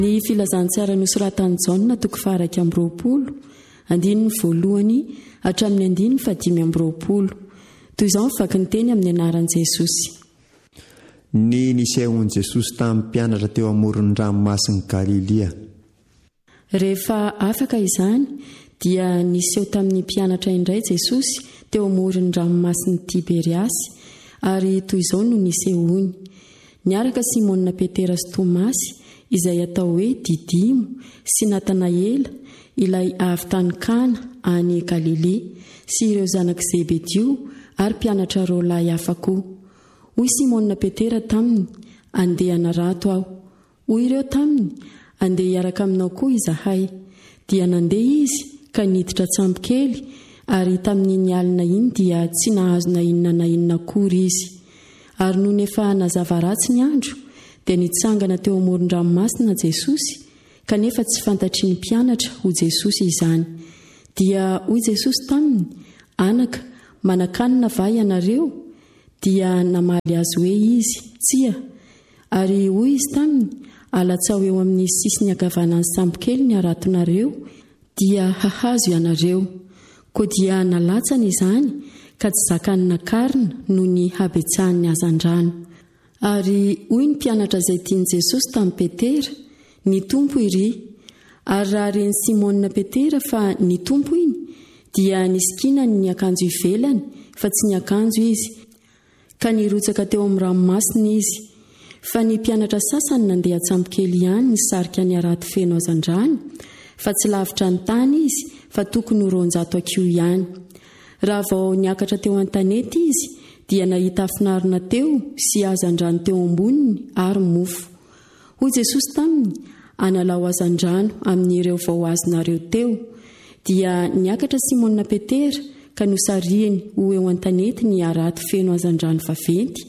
Ny filazantsara nosoratany Jaona toko faharaiky amby 20 andininy voalohany hatramin'ny andininy 520 toy izao mivaky ny teny amin'ny anaran'i Jesosy. Ny nisehon'i Jesosy tamin'ny mpianatra teo amoron'ny ranomasin'i Galilea. Rehefa afaka izany dia niseho tamin'ny mpianatra indray Jesosy teo amoron'ny ranomasin'i Tiberiasy ary toy izao no nisehony. Niaraka Simona Petera sy Tomasy izay atao hoe Didimo sy Natanaela ilay avy tany Kana any Galilea sy ireo zanak' Zebedio ary mpianatra roa lahy hafa koa. Hoy Simona Petera taminy, andeha hanarato aho. Hoy ireo taminy, andeha hiaraka aminao koa izahay. Dia nandeha izy ka niditra tsambokely ary tamin'iny alina iny dia tsy nahazo na inona na inona akory izy. Ary noho nefa nazava ratsy ny andro dia nitsangana teo amoron-dranomasina Jesosy kanefa tsy fantatry ny mpianatra ho Jesosy izany. Dia hoy Jesosy taminy, anaka, manakanina va ianareo? Dia namaly azy hoe izy, tsia. Ary hoy izy taminy, alatsao eo amin'ny sisiny agavanan'ny sambokely ny aratonareo dia hahazo ianareo. Koa dia nalatsana izany ka tsy zakany nakarina noho ny habetsahan'ny hazan-drano. Ary hoy ny mpianatra izay tiany Jesosy tamin'i Petera, ny tompo iry. Ary raha reny Simona Petera fa ny tompo iny dia nisikinany ny akanjo ivelany fa tsy ny akanjo izy, ka nirotsaka teo amin'ny ranomasina izy. Fa ny mpianatra sasany nandeha tsambokely ihany nisarika ny arato feno hazan-drano, fa tsy lavitra ny tany izy fa tokony 200 akiho ihany. Raha vao niakatra teo an-tanety izy dia nahita afinarina teo sy hazan-drano teo amboniny ary mofo. Hoy Jesosy taminy, analao hazan-drano amin'ireo vao azonareo teo. Dia niakatra Simona Petera ka nosarihany ho eo an-tanety ny arato feno hazan-drano vaventy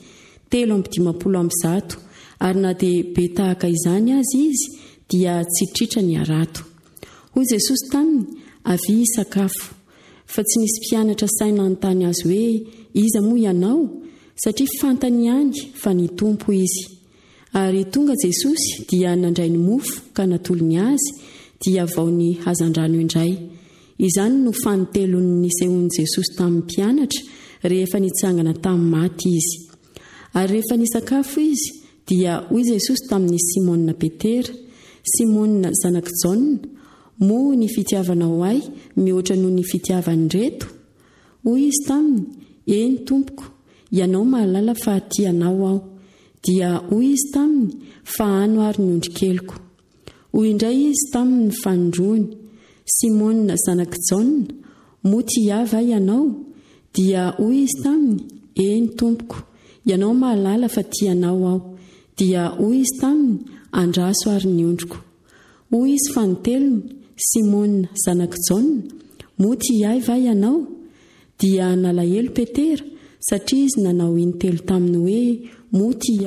350 ary na dia be tahaka izany azy izy dia tsy tritra ny arato. Hoy Jesosy taminy, avy sakafo. Fa tsy nisy mpianatra saina notany azy hoe iza moa ianao, satria fantany ihany fa ny tompo izy. Ary tonga Jesosy dia nandray ny mofo ka natolony azy dia vao ny hazan-drano indray. Izany no fanitelony nisehon'i Jesosy tamin'ny mpianatra rehefa nitsangana tamin'ny maty izy. Ary rehefa nisakafo izy dia hoy Jesosy tamin'ny Simona Petera, Simona zanak' Jaona, moa ny fitiavanao ahy mihoatra noho ny fitiavany reto? Hoy izy taminy, eny tompoko, ianao mahalala fa tianao aho. Dia hoy izy taminy, fa ano ary ny ondrikeliko. Hoy indray izy taminy ny fanondroany, Simona zanak' Jaona, moa tiava ianao? Dia hoy izy taminy, eny tompoko, ianao mahalala fa tianao aho. Dia hoy izy taminy, andraso ary ny ondriko. Hoy izy fanotelony, Simona zanak' Jaona, moa tia va ianao? Dia nalahelo Petera satria izy nanao intelo taminy hoe moa tia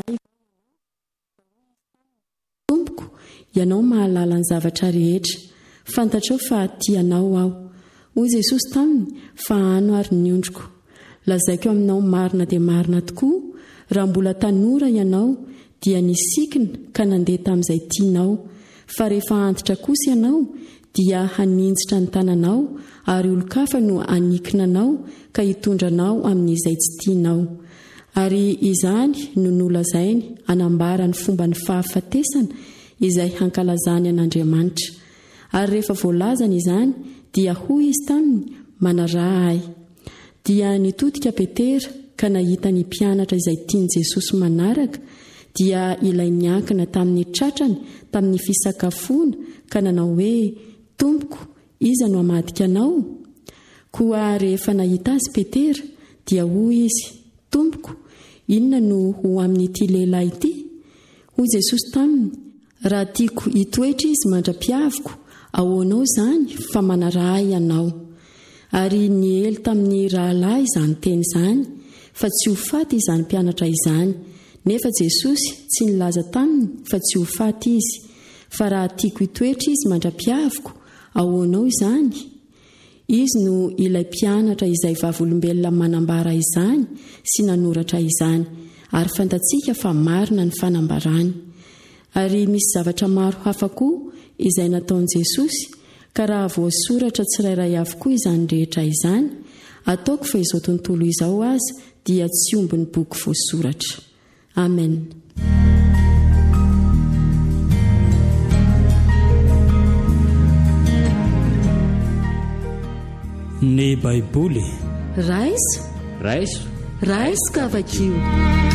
tompoko, ianao mahalala ny zavatra rehetra, fantatrao fa tianao aho. Hoy Jesosy taminy, fa ano ary ny ondriko. Lazaiko aminao marina dia marina tokoa, raha mbola tanora ianao dia nisikina ka nandeha tamin'izay tianao, fa rehefa antitra kosa ianao dia haninjitra ny tananao ary olo-kafa no anikinanao ka hitondranao amin'izay tsy tianao. Ary izany no nolazainy anambara ny fomba ny fahafatesana izay hankalazany an'Andriamanitra. Ary rehefa voalazana izany dia hoy izy taminy, manaraha ahy. Dia nitodika Petera ka nahita ny mpianatra izay tiany Jesosy manaraka dia ilay niankina tamin'ny tratrany tamin'ny fisakafoana ka nanao hoe, tompoko, iza no hamadika anao? Koa rehefa nahita azy Petera dia hoy izy, tompoko, inona no ho amin'ity lehilahy ity? Hoy Jesosy taminy, raha tiako hitoetra izy mandra-piaviko, ahoanao izany fa manaraha ianao? Ary niely tamin'ny rahalahy izany teny izany, fa tsy ho faty izany mpianatra izany. Nefa Jesosy tsy nilaza taminy fa tsy ho faty izy. Fa raha tiako hitoetra izy mandra-piaviko, ahoanao izany? Izy no ilay mpianatra izay vavolombelona manambara izany sy nanoratra izany, ary fantatsika fa marina ny fanambarany. Ary misy zavatra maro hafa koa izay nataon'i Jesosy, ka raha voasoratra tsirairay avokoa izany rehetra izany, ataoko fa izao tontolo izao aza dia tsy ombin'ny boky voasoratra. Amen. Ny Baiboly raisy raiso ka vakio.